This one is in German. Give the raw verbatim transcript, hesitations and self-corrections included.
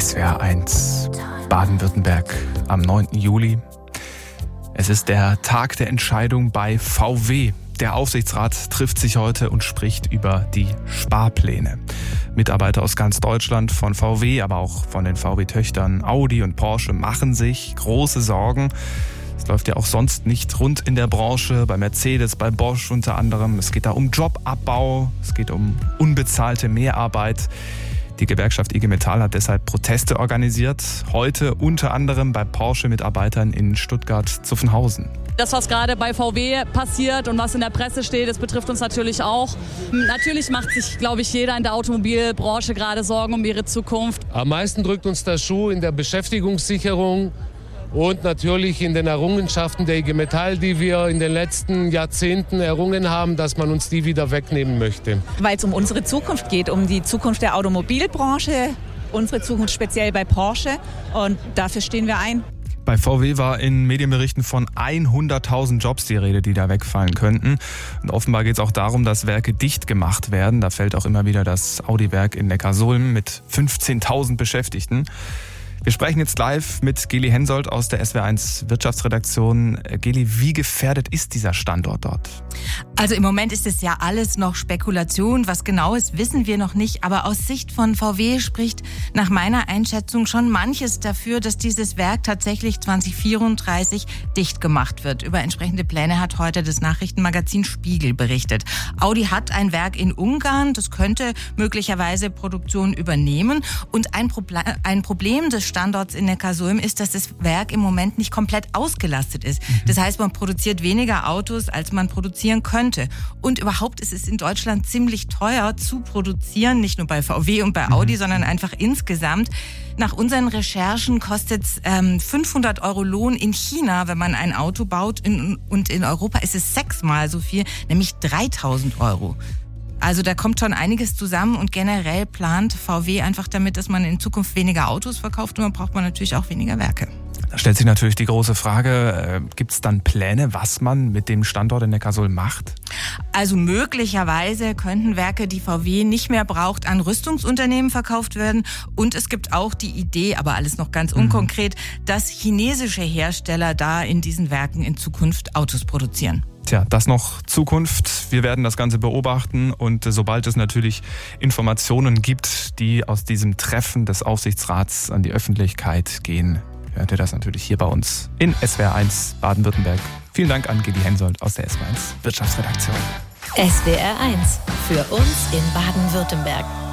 S W R eins Baden-Württemberg am neunten Juli. Es ist der Tag der Entscheidung bei V W. Der Aufsichtsrat trifft sich heute und spricht über die Sparpläne. Mitarbeiter aus ganz Deutschland von V W, aber auch von den V W-Töchtern Audi und Porsche machen sich große Sorgen. Es läuft ja auch sonst nicht rund in der Branche, bei Mercedes, bei Bosch unter anderem. Es geht da um Jobabbau, es geht um unbezahlte Mehrarbeit. Die Gewerkschaft I G Metall hat deshalb Proteste organisiert. Heute unter anderem bei Porsche-Mitarbeitern in Stuttgart-Zuffenhausen. Das, was gerade bei V W passiert und was in der Presse steht, das betrifft uns natürlich auch. Natürlich macht sich, glaube ich, jeder in der Automobilbranche gerade Sorgen um ihre Zukunft. Am meisten drückt uns der Schuh in der Beschäftigungssicherung und natürlich in den Errungenschaften der I G Metall, die wir in den letzten Jahrzehnten errungen haben, dass man uns die wieder wegnehmen möchte. Weil es um unsere Zukunft geht, um die Zukunft der Automobilbranche, unsere Zukunft speziell bei Porsche, und dafür stehen wir ein. Bei V W war in Medienberichten von hunderttausend Jobs die Rede, die da wegfallen könnten. Und offenbar geht es auch darum, dass Werke dicht gemacht werden. Da fällt auch immer wieder das Audi-Werk in Neckarsulm mit fünfzehntausend Beschäftigten. Wir sprechen jetzt live mit Geli Hensoldt aus der S W R eins Wirtschaftsredaktion. Geli, wie gefährdet ist dieser Standort dort? Also im Moment ist es ja alles noch Spekulation. Was genau ist, wissen wir noch nicht. Aber aus Sicht von V W spricht nach meiner Einschätzung schon manches dafür, dass dieses Werk tatsächlich zwanzig vierunddreißig dicht gemacht wird. Über entsprechende Pläne hat heute das Nachrichtenmagazin Spiegel berichtet. Audi hat ein Werk in Ungarn. Das könnte möglicherweise Produktion übernehmen. Und ein, Proble- ein Problem des Standorts in Neckarsulm ist, dass das Werk im Moment nicht komplett ausgelastet ist. Das heißt, man produziert weniger Autos, als man produzieren könnte. Und überhaupt ist es in Deutschland ziemlich teuer zu produzieren, nicht nur bei V W und bei Audi, mhm. sondern einfach insgesamt. Nach unseren Recherchen kostet es ähm, fünfhundert Euro Lohn in China, wenn man ein Auto baut. In, und in Europa ist es sechsmal so viel, nämlich dreitausend Euro. Also da kommt schon einiges zusammen, und generell plant V W einfach damit, dass man in Zukunft weniger Autos verkauft, und dann braucht man natürlich auch weniger Werke. Da stellt sich natürlich die große Frage, äh, gibt es dann Pläne, was man mit dem Standort in Neckarsulm macht? Also möglicherweise könnten Werke, die V W nicht mehr braucht, an Rüstungsunternehmen verkauft werden. Und es gibt auch die Idee, aber alles noch ganz unkonkret, mhm. dass chinesische Hersteller da in diesen Werken in Zukunft Autos produzieren. Tja, das noch Zukunft. Wir werden das Ganze beobachten, und sobald es natürlich Informationen gibt, die aus diesem Treffen des Aufsichtsrats an die Öffentlichkeit gehen, hört ihr das natürlich hier bei uns in S W R eins Baden-Württemberg. Vielen Dank an Geli Hensoldt aus der S W R eins Wirtschaftsredaktion. S W R eins, für uns in Baden-Württemberg.